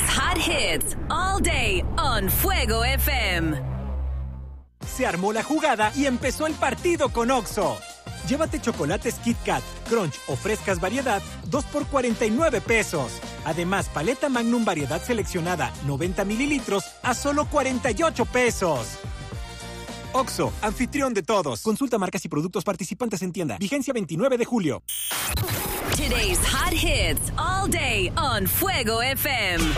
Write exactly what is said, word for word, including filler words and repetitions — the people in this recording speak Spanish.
hot hits all day on Fuego F M. Se armó la jugada y empezó el partido con Oxxo. Llévate chocolates Kit Kat, Crunch o frescas variedad, dos por cuarenta y nueve pesos. Además, paleta Magnum variedad seleccionada, noventa mililitros, a solo cuarenta y ocho pesos. Oxxo, anfitrión de todos. Consulta marcas y productos participantes en tienda. Vigencia veintinueve de julio. Today's hot hits all day on Fuego F M.